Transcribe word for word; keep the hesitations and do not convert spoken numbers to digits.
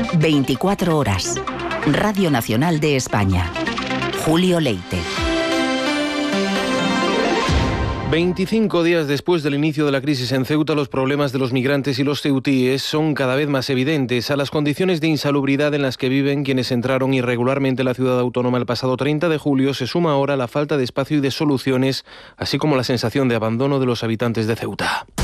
veinticuatro horas. Radio Nacional de España. Julio Leite. veinticinco días después del inicio de la crisis en Ceuta, los problemas de los migrantes y los ceutíes son cada vez más evidentes. A las condiciones de insalubridad en las que viven quienes entraron irregularmente en la ciudad autónoma el pasado treinta de julio, se suma ahora la falta de espacio y de soluciones, así como la sensación de abandono de los habitantes de Ceuta.